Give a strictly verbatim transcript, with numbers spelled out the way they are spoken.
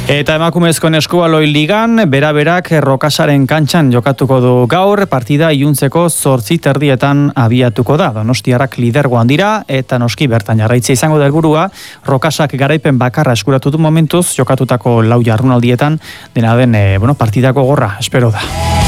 Eta emakumezkoen eskubaloi ligan, bera-berak Rokasaren kantxan jokatuko du gaur, partida iluntzeko zortzi terdietan abiatuko da. Donostiarrak lidergoan dira, eta noski bertan jarraitzea izango da helburua. Rokasak garaipen bakarra eskuratu du momentuz, jokatutako lau jardunaldietan, dena den, e, bueno, partidako gorra, espero da.